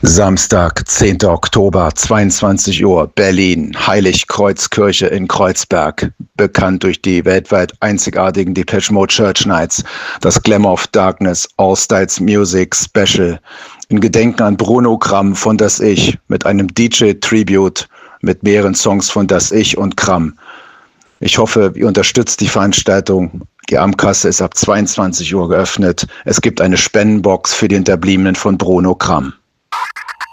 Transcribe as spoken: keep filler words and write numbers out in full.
Samstag, zehnter Oktober, zweiundzwanzig Uhr, Berlin, Heiligkreuzkirche in Kreuzberg, bekannt durch die weltweit einzigartigen Depeche Mode Church Nights, das Glamour of Darkness All Styles Music Special, in Gedenken an Bruno Kramm von Das Ich, mit einem D J-Tribute mit mehreren Songs von Das Ich und Kramm. Ich hoffe, ihr unterstützt die Veranstaltung. Die Abendkasse ist ab zweiundzwanzig Uhr geöffnet. Es gibt eine Spendenbox für die Hinterbliebenen von Bruno Kramm.